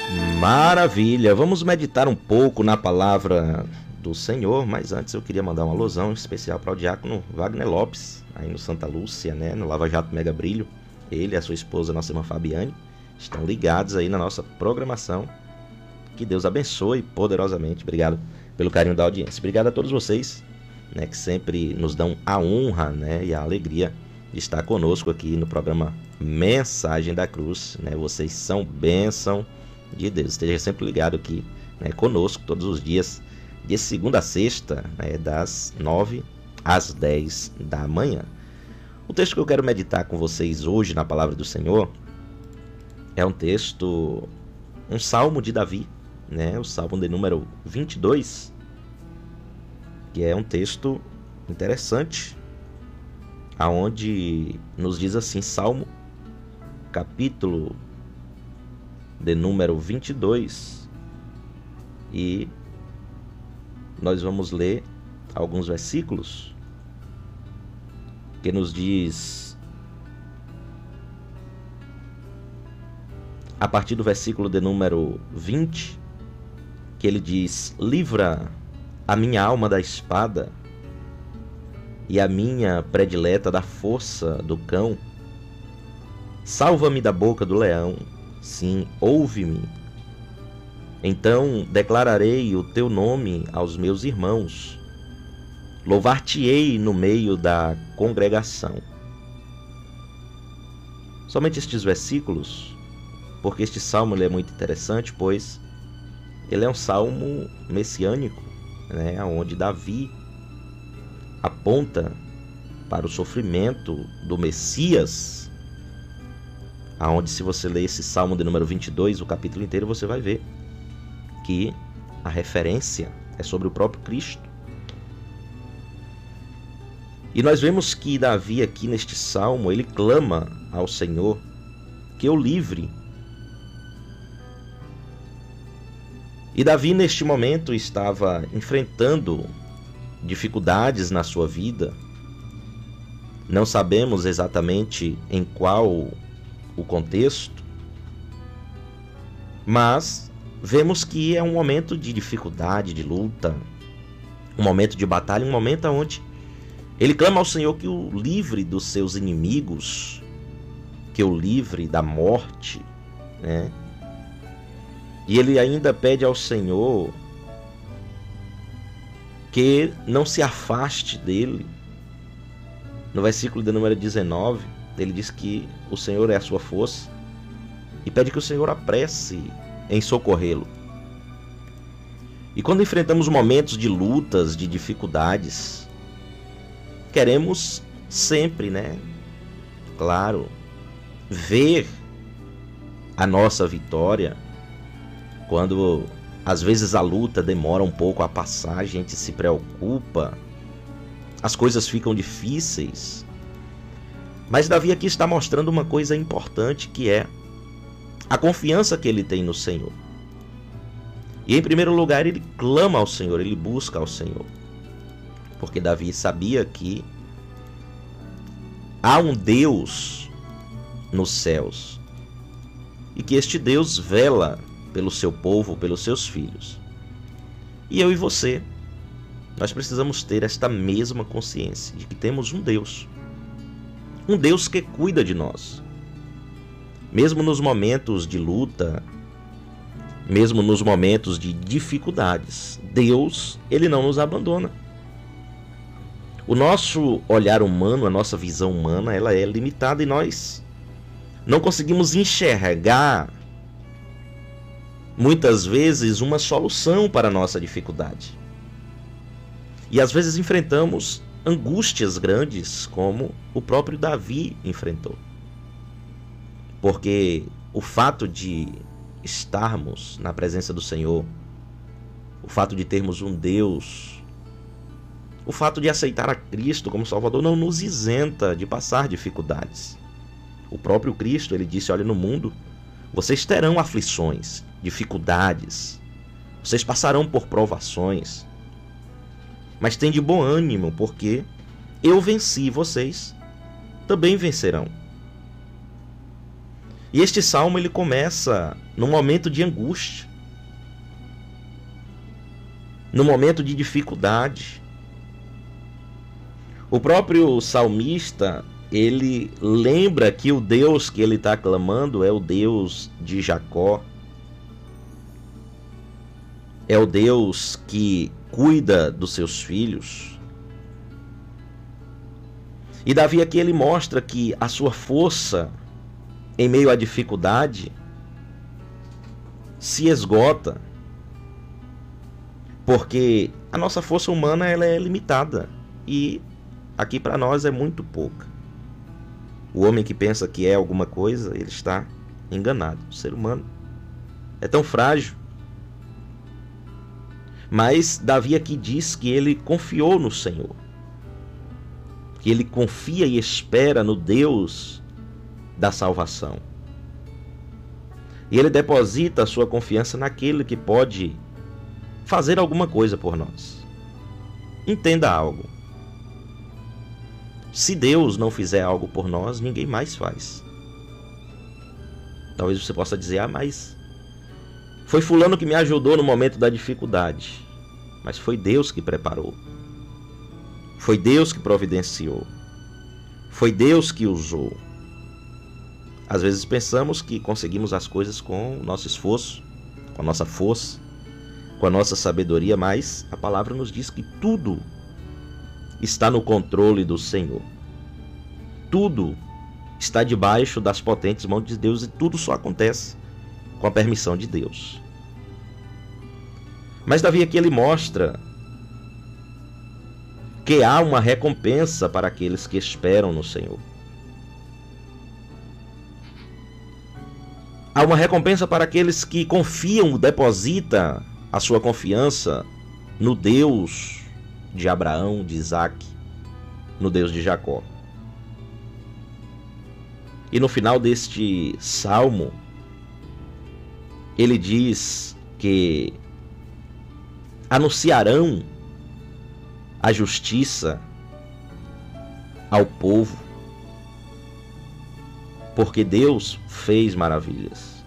Maravilha, vamos meditar um pouco na palavra do Senhor, mas antes eu queria mandar uma alusão especial para o diácono Wagner Lopes, aí no Santa Lúcia, né, no Lava Jato Mega Brilho. Ele e a sua esposa, nossa irmã Fabiane, estão ligados aí na nossa programação. Que Deus abençoe poderosamente. Obrigado pelo carinho da audiência. Obrigado a todos vocês, né, que sempre nos dão a honra, né, e a alegria de estar conosco aqui no programa Mensagem da Cruz, né? Vocês são bênção de Deus. Esteja sempre ligado aqui, né, conosco todos os dias, de segunda a sexta, né, das 9 às 10 da manhã. O texto que eu quero meditar com vocês hoje na palavra do Senhor é um texto, um salmo de Davi, né, o salmo de número 22, que é um texto interessante, aonde nos diz assim, Salmo, capítulo de número 22, e nós vamos ler alguns versículos que nos diz, a partir do versículo de número 20, que ele diz: livra a minha alma da espada e a minha predileta da força do cão. Salva-me da boca do leão, sim, ouve-me. Então declararei o teu nome aos meus irmãos. Louvar-te-ei no meio da congregação. Somente estes versículos, porque este salmo ele é muito interessante, pois ele é um salmo messiânico, né, onde Davi aponta para o sofrimento do Messias, aonde, se você ler esse salmo de número 22, o capítulo inteiro, você vai ver que a referência é sobre o próprio Cristo. E nós vemos que Davi aqui neste salmo, ele clama ao Senhor que o livre. E Davi neste momento estava enfrentando dificuldades na sua vida. Não sabemos exatamente em qual o contexto, mas vemos que é um momento de dificuldade, de luta, um momento de batalha, um momento onde ele clama ao Senhor que o livre dos seus inimigos, que o livre da morte, né? E ele ainda pede ao Senhor que não se afaste dele. No versículo de número 19, ele diz que o Senhor é a sua força e pede que o Senhor apresse em socorrê-lo. E quando enfrentamos momentos de lutas, de dificuldades, queremos sempre, né, claro, ver a nossa vitória. Quando às vezes a luta demora um pouco a passar, a gente se preocupa, as coisas ficam difíceis. Mas Davi aqui está mostrando uma coisa importante, que é a confiança que ele tem no Senhor. E em primeiro lugar ele clama ao Senhor, ele busca ao Senhor. Porque Davi sabia que há um Deus nos céus e que este Deus vela pelo seu povo, pelos seus filhos. E eu e você, nós precisamos ter esta mesma consciência de que temos um Deus que cuida de nós. Mesmo nos momentos de luta, mesmo nos momentos de dificuldades, Deus, ele não nos abandona. O nosso olhar humano, a nossa visão humana, ela é limitada e nós não conseguimos enxergar muitas vezes uma solução para a nossa dificuldade. E às vezes enfrentamos angústias grandes, como o próprio Davi enfrentou. Porque o fato de estarmos na presença do Senhor, o fato de termos um Deus, o fato de aceitar a Cristo como Salvador não nos isenta de passar dificuldades. O próprio Cristo, ele disse: olha, no mundo vocês terão aflições, dificuldades, vocês passarão por provações, mas tem de bom ânimo, porque eu venci, vocês também vencerão. E este salmo ele começa num momento de angústia, num momento de dificuldade. O próprio salmista, ele lembra que o Deus que ele está clamando é o Deus de Jacó, é o Deus que cuida dos seus filhos. E Davi aqui ele mostra que a sua força em meio à dificuldade se esgota, porque a nossa força humana ela é limitada e aqui para nós é muito pouca. O homem que pensa que é alguma coisa, ele está enganado. O ser humano é tão frágil. Mas Davi aqui diz que ele confiou no Senhor, que ele confia e espera no Deus da salvação. E ele deposita a sua confiança naquele que pode fazer alguma coisa por nós. Entenda algo. Se Deus não fizer algo por nós, ninguém mais faz. Talvez você possa dizer, mas foi fulano que me ajudou no momento da dificuldade. Mas foi Deus que preparou. Foi Deus que providenciou. Foi Deus que usou. Às vezes pensamos que conseguimos as coisas com o nosso esforço, com a nossa força, com a nossa sabedoria, mas a palavra nos diz que tudo está no controle do Senhor. Tudo está debaixo das potentes mãos de Deus e tudo só acontece com a permissão de Deus. Mas Davi aqui ele mostra que há uma recompensa para aqueles que esperam no Senhor. Há uma recompensa para aqueles que confiam, depositam a sua confiança no Deus de Abraão, de Isaac, no Deus de Jacó. E no final deste salmo, ele diz que anunciarão a justiça ao povo, porque Deus fez maravilhas.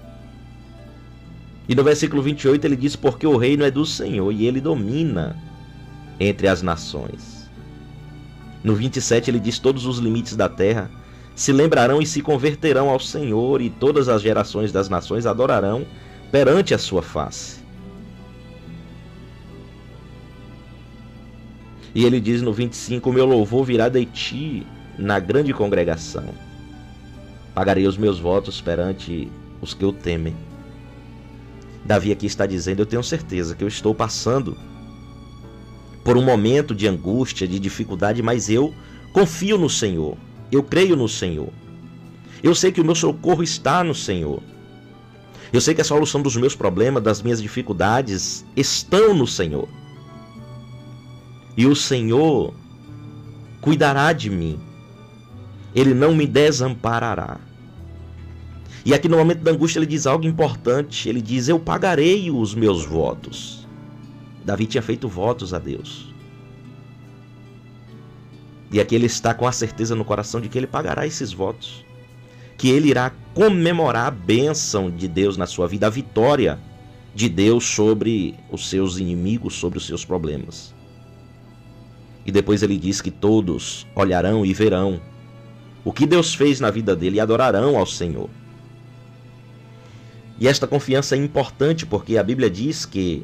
E no versículo 28 ele diz, porque o reino é do Senhor e ele domina entre as nações. No 27 ele diz, todos os limites da terra se lembrarão e se converterão ao Senhor, e todas as gerações das nações adorarão perante a sua face. E ele diz no 25, o meu louvor virá de ti na grande congregação. Pagarei os meus votos perante os que o temem. Davi aqui está dizendo, eu tenho certeza que eu estou passando por um momento de angústia, de dificuldade, mas eu confio no Senhor. Eu creio no Senhor. Eu sei que o meu socorro está no Senhor. Eu sei que a solução dos meus problemas, das minhas dificuldades, estão no Senhor. E o Senhor cuidará de mim. Ele não me desamparará. E aqui no momento da angústia ele diz algo importante. Ele diz, eu pagarei os meus votos. Davi tinha feito votos a Deus. E aqui ele está com a certeza no coração de que ele pagará esses votos. Que ele irá comemorar a bênção de Deus na sua vida, a vitória de Deus sobre os seus inimigos, sobre os seus problemas. E depois ele diz que todos olharão e verão o que Deus fez na vida dele e adorarão ao Senhor. E esta confiança é importante porque a Bíblia diz que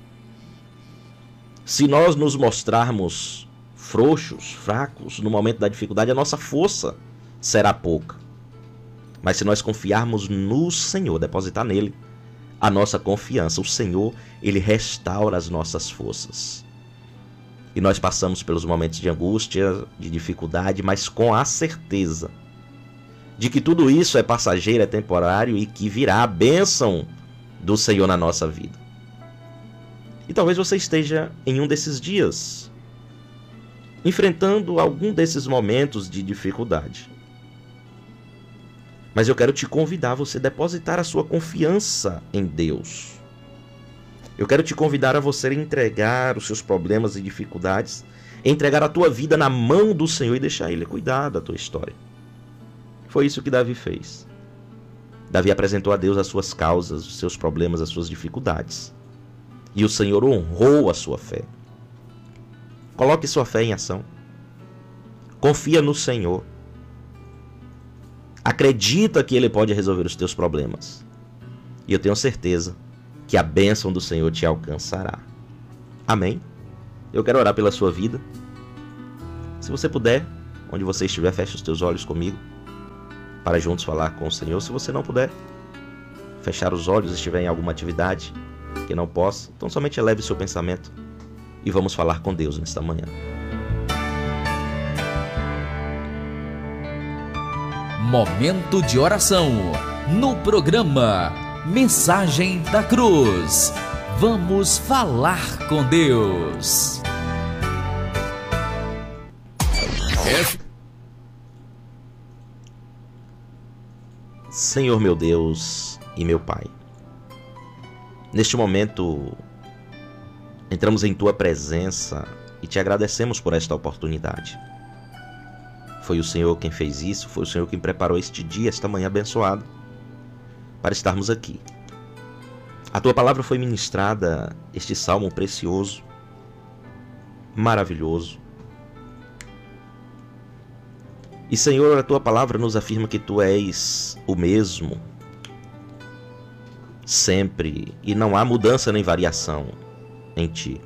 se nós nos mostrarmos frouxos, fracos, no momento da dificuldade, a nossa força será pouca. Mas se nós confiarmos no Senhor, depositar nele a nossa confiança, o Senhor, ele restaura as nossas forças. E nós passamos pelos momentos de angústia, de dificuldade, mas com a certeza de que tudo isso é passageiro, é temporário e que virá a bênção do Senhor na nossa vida. E talvez você esteja em um desses dias, enfrentando algum desses momentos de dificuldade. Mas eu quero te convidar a você depositar a sua confiança em Deus. Eu quero te convidar a você entregar os seus problemas e dificuldades, entregar a tua vida na mão do Senhor e deixar Ele cuidar da tua história. Foi isso que Davi fez. Davi apresentou a Deus as suas causas, os seus problemas, as suas dificuldades. E o Senhor honrou a sua fé. Coloque sua fé em ação. Confia no Senhor. Acredita que Ele pode resolver os teus problemas. E eu tenho certeza que a bênção do Senhor te alcançará. Amém? Eu quero orar pela sua vida. Se você puder, onde você estiver, feche os teus olhos comigo, para juntos falar com o Senhor. Se você não puder fechar os olhos, estiver em alguma atividade que não possa, então somente eleve o seu pensamento e vamos falar com Deus nesta manhã. Momento de oração no programa Mensagem da Cruz. Vamos falar com Deus. Senhor meu Deus e meu Pai, neste momento entramos em Tua presença e Te agradecemos por esta oportunidade. Foi o Senhor quem fez isso, foi o Senhor quem preparou este dia, esta manhã abençoada, para estarmos aqui. A Tua palavra foi ministrada, este salmo precioso, maravilhoso. E Senhor, a Tua palavra nos afirma que Tu és o mesmo, sempre, e não há mudança nem variação em Ti.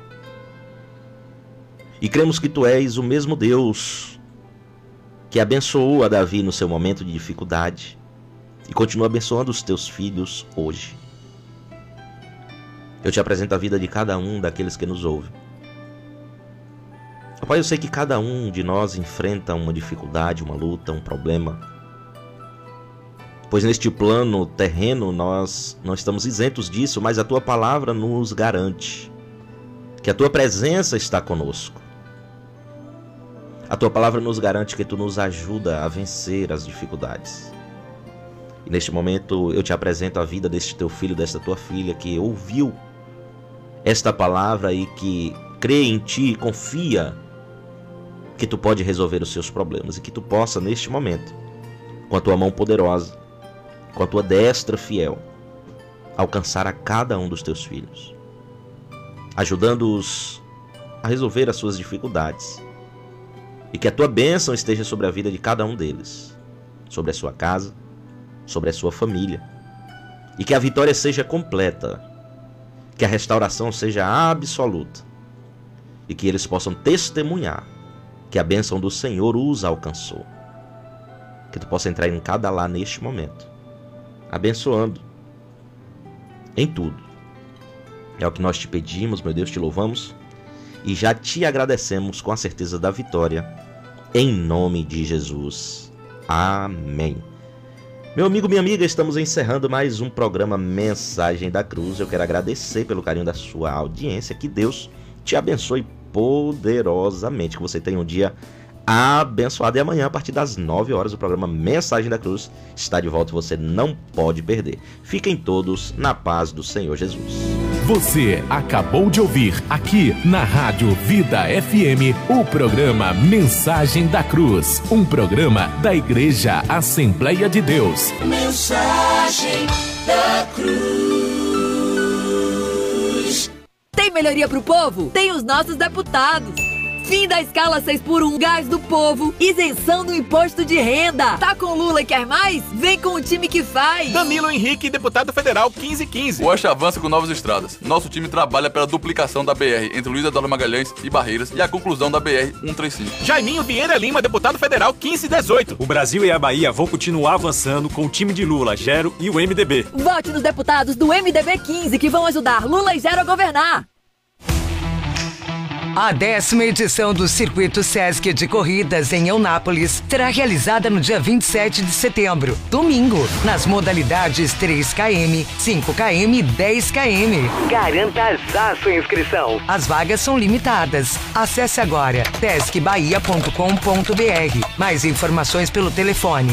E cremos que Tu és o mesmo Deus que abençoou a Davi no seu momento de dificuldade e continua abençoando os Teus filhos hoje. Eu Te apresento a vida de cada um daqueles que nos ouvem. Pai, eu sei que cada um de nós enfrenta uma dificuldade, uma luta, um problema. Pois neste plano terreno nós não estamos isentos disso, mas a Tua palavra nos garante que a Tua presença está conosco. A Tua palavra nos garante que Tu nos ajuda a vencer as dificuldades. E neste momento eu Te apresento a vida deste Teu filho, desta Tua filha que ouviu esta palavra e que crê em Ti e confia que Tu pode resolver os seus problemas e que Tu possa, neste momento, com a Tua mão poderosa, com a Tua destra fiel, alcançar a cada um dos Teus filhos, ajudando-os a resolver as suas dificuldades e que a Tua bênção esteja sobre a vida de cada um deles, sobre a sua casa, sobre a sua família, e que a vitória seja completa, que a restauração seja absoluta e que eles possam testemunhar que a bênção do Senhor os alcançou. Que Tu possa entrar em cada lar neste momento, abençoando em tudo. É o que nós Te pedimos, meu Deus, Te louvamos e já Te agradecemos com a certeza da vitória, em nome de Jesus. Amém. Meu amigo, minha amiga, estamos encerrando mais um programa Mensagem da Cruz. Eu quero agradecer pelo carinho da sua audiência. Que Deus te abençoe poderosamente, que você tenha um dia abençoado. E amanhã, a partir das 9 horas, o programa Mensagem da Cruz está de volta e você não pode perder. Fiquem todos na paz do Senhor Jesus. Você acabou de ouvir aqui na Rádio Vida FM o programa Mensagem da Cruz, um programa da Igreja Assembleia de Deus. Mensagem da Cruz. Tem melhoria pro povo? Tem os nossos deputados. Fim da escala 6x1, gás do povo, isenção do imposto de renda. Tá com Lula e quer mais? Vem com o time que faz. Danilo Henrique, deputado federal 1515. O Oeste avança com novas estradas. Nosso time trabalha pela duplicação da BR entre Luiz Eduardo Magalhães e Barreiras e a conclusão da BR 135. Jaiminho Vieira Lima, deputado federal 1518. O Brasil e a Bahia vão continuar avançando com o time de Lula, Gero e o MDB. Vote nos deputados do MDB 15 que vão ajudar Lula e Gero a governar. A 10ª edição do Circuito Sesc de Corridas em Eunápolis será realizada no dia 27 de setembro, domingo, nas modalidades 3km, 5km e 10km. Garanta já sua inscrição. As vagas são limitadas. Acesse agora sescbahia.com.br. Mais informações pelo telefone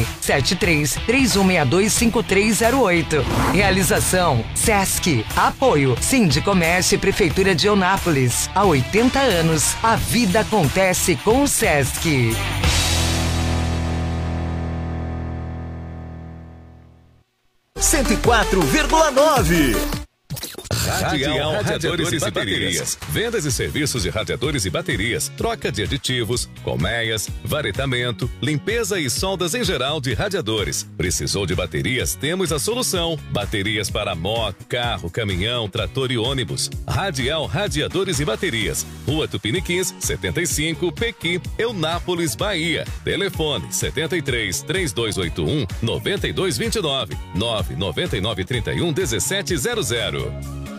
73-3162-5308. Realização Sesc. Apoio Sindicomércio e Prefeitura de Eunápolis. Há 80 anos, a vida acontece com o Sesc. 104,9. Radial Radiadores e Baterias. Vendas e serviços de radiadores e baterias, troca de aditivos, colmeias, varetamento, limpeza e soldas em geral de radiadores. Precisou de baterias? Temos a solução. Baterias para moto, carro, caminhão, trator e ônibus. Radial Radiadores e Baterias. Rua Tupiniquins, 75, Pequi, Eunápolis, Bahia. Telefone 73 3281 9229 99931 1700.